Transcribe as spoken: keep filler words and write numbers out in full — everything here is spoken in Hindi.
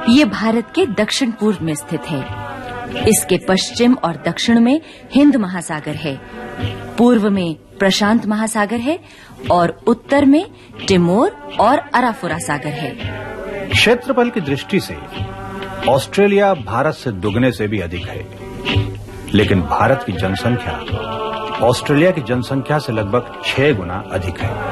ये भारत के दक्षिण पूर्व में स्थित है। इसके पश्चिम और दक्षिण में हिंद महासागर है, पूर्व में प्रशांत महासागर है और उत्तर में टिमोर और अराफुरा सागर है। क्षेत्रफल की दृष्टि से ऑस्ट्रेलिया भारत से दुगने से भी अधिक है, लेकिन भारत की जनसंख्या ऑस्ट्रेलिया की जनसंख्या से लगभग छह गुना अधिक है।